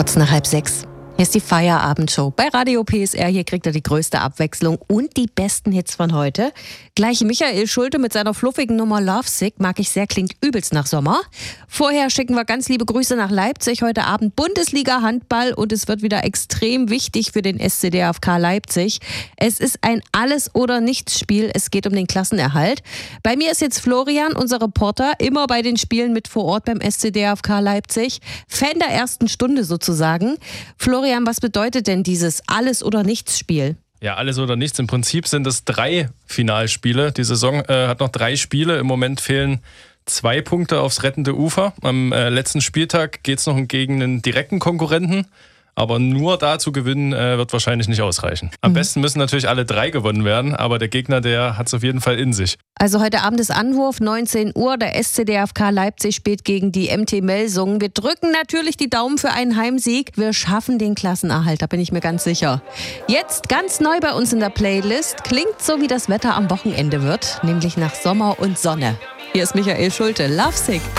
Kurz nach 5:30. Hier ist die Feierabendshow bei Radio PSR. Hier kriegt er die größte Abwechslung und die besten Hits von heute. Gleich Michael Schulte mit seiner fluffigen Nummer Lovesick. Mag ich sehr, klingt übelst nach Sommer. Vorher schicken wir ganz liebe Grüße nach Leipzig. Heute Abend Bundesliga Handball und es wird wieder extrem wichtig für den SC DFK Leipzig. Es ist ein Alles-oder-Nichts-Spiel. Es geht um den Klassenerhalt. Bei mir ist jetzt Florian, unser Reporter, immer bei den Spielen mit vor Ort beim SC DFK Leipzig. Fan der ersten Stunde sozusagen. Florian, was bedeutet denn dieses Alles-oder-Nichts-Spiel? Ja, alles oder nichts. Im Prinzip sind es 3 Finalspiele. Die Saison hat noch 3 Spiele. Im Moment fehlen 2 Punkte aufs rettende Ufer. Am letzten Spieltag geht es noch gegen einen direkten Konkurrenten. Aber nur da zu gewinnen wird wahrscheinlich nicht ausreichen. Am besten müssen natürlich alle 3 gewonnen werden, aber der Gegner, der hat es auf jeden Fall in sich. Also heute Abend ist Anwurf, 19 Uhr. Der SC DFK Leipzig spielt gegen die MT Melsungen. Wir drücken natürlich die Daumen für einen Heimsieg. Wir schaffen den Klassenerhalt, da bin ich mir ganz sicher. Jetzt ganz neu bei uns in der Playlist. Klingt so, wie das Wetter am Wochenende wird, nämlich nach Sommer und Sonne. Hier ist Michael Schulte, Lovesick.